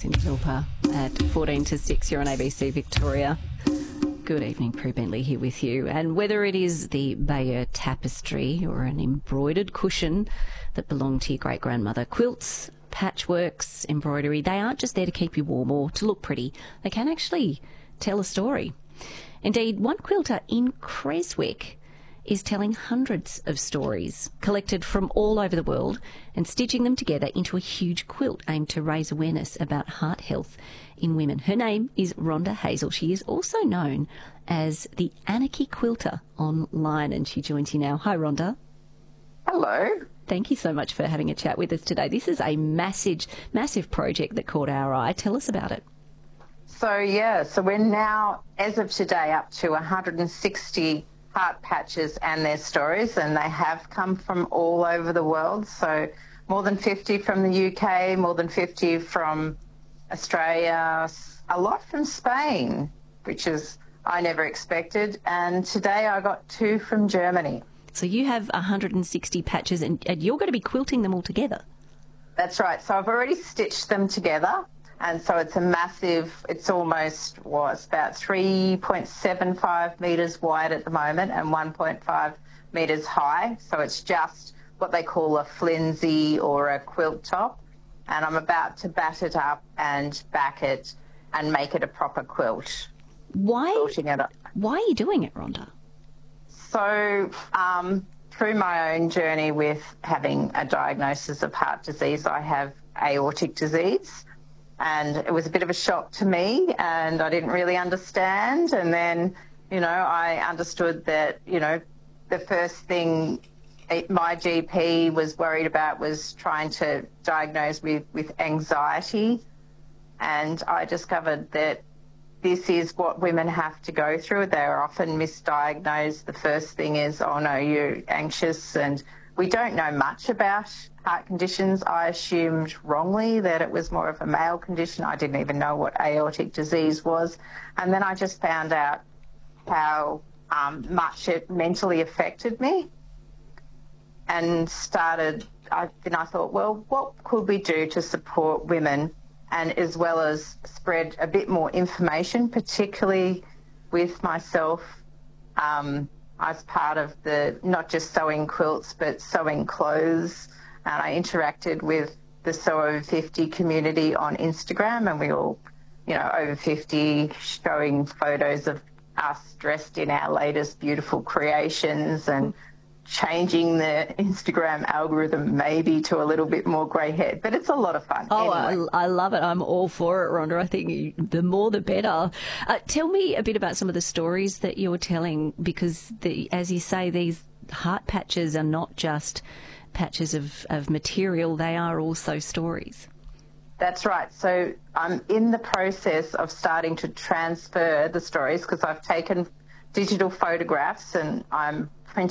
Cindy Vilper at 14 to 6. You're on ABC Victoria. Good evening, Prue Bentley here with you. And whether it is the Bayeux tapestry or an embroidered cushion that belonged to your great-grandmother, quilts, patchworks, embroidery, they aren't just there to keep you warm or to look pretty. They can actually tell a story. Indeed, one quilter in Creswick is telling hundreds of stories collected from all over the world and stitching them together into a huge quilt aimed to raise awareness about heart health in women. Her name is Rhonda Hazel. She is also known as the Anarchy Quilter online, and she joins you now. Hi, Rhonda. Hello. Thank you so much for having a chat with us today. This is a massive project that caught our eye. Tell us about it. So we're now, as of today, up to 160 heart patches and their stories, and they have come from all over the world. So more than 50 from the UK, more than 50 from Australia, a lot from Spain, which is I never expected. And today I got 2 from Germany. So you have 160 patches and you're going to be quilting them all together. That's right. So I've already stitched them together. And so it's a massive, it's almost, it's about 3.75 metres wide at the moment and 1.5 metres high. So it's just what they call a flimsy or a quilt top. And I'm about to bat it up and back it and make it a proper quilt. Why Quilting it up. Why are you doing it, Rhonda? So through my own journey with having a diagnosis of heart disease, I have aortic disease. And it was a bit of a shock to me, and I didn't really understand. And then, I understood that, the first thing my GP was worried about was trying to diagnose me with anxiety. And I discovered that this is what women have to go through. They're often misdiagnosed. The first thing is, oh no, you're anxious, and we don't know much about heart conditions. I assumed wrongly that it was more of a male condition. I didn't even know what aortic disease was. And then I just found out how much it mentally affected me and then I thought, well, what could we do to support women and as well as spread a bit more information, particularly with myself as part of the not just sewing quilts but sewing clothes. And I interacted with the Sew Over 50 community on Instagram, and we all, over 50, showing photos of us dressed in our latest beautiful creations and changing the Instagram algorithm maybe to a little bit more grey hair. But it's a lot of fun. Oh, anyway. I love it. I'm all for it, Rhonda. I think the more the better. Tell me a bit about some of the stories that you're telling, because, as you say, these heart patches are not just patches of material, they are also stories. That's right. So I'm in the process of starting to transfer the stories because I've taken digital photographs and I'm